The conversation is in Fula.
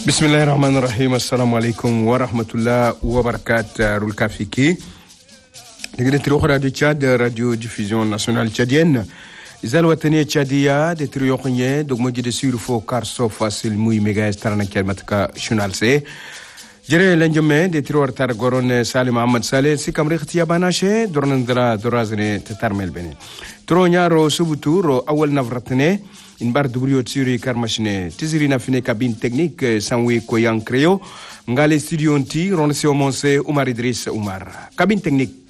Bismillahirrahmanirrahim. Assalamu alaikum wa rahmatullah wa barakatuh. Rulka Fiki. Nous Radio Tchad, Radio Diffusion Nationale Tchadienne. Izal watani Tchadia, de Triochnye, dogmoji de Surfo, Karso, Fasil, Mouy, Mega, Starana, Kelmatka, Shunalse. Jere Lenjame, de Trior Targoron, Salim Ahmad Saleh, Sikam Rechtia Banache, Dornandra, Dorazne, Tatarmel Bene. Tronyaro, Subuturo, Awel Navratne. In bar dubrio tsiri karmachine tiziri na fine cabine technique sanwe koyan creo ngale studio nti ronse omonse Oumar Idriss Oumar cabine technique